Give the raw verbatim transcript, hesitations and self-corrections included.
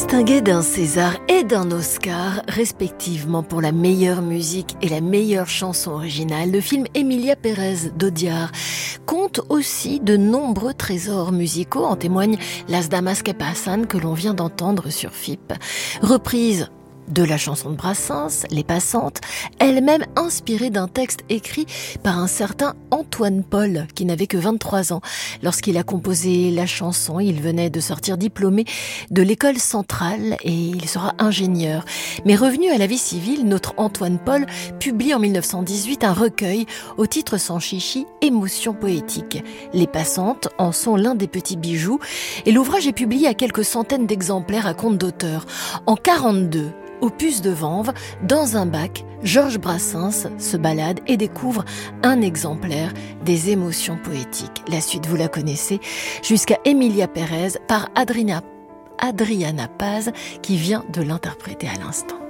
Distingué d'un César et d'un Oscar, respectivement pour la meilleure musique et la meilleure chanson originale, le film Emilia Pérez d'Audiard compte aussi de nombreux trésors musicaux, en témoigne Las Damas que Pasan que l'on vient d'entendre sur F I P. Reprise de la chanson de Brassens, Les Passantes, elle-même inspirée d'un texte écrit par un certain Antoine Paul, qui n'avait que vingt-trois ans. Lorsqu'il a composé la chanson, il venait de sortir diplômé de l'école centrale et il sera ingénieur. Mais revenu à la vie civile, notre Antoine Paul publie en mille neuf cent dix-huit un recueil au titre sans chichi, Émotions poétiques. Les Passantes en sont l'un des petits bijoux et l'ouvrage est publié à quelques centaines d'exemplaires à compte d'auteur. En quarante-deux, opus de Vanves, dans un bac, Georges Brassens se balade et découvre un exemplaire des Émotions poétiques. La suite, vous la connaissez, jusqu'à Emilia Pérez par Adriana, Adriana Paz, qui vient de l'interpréter à l'instant.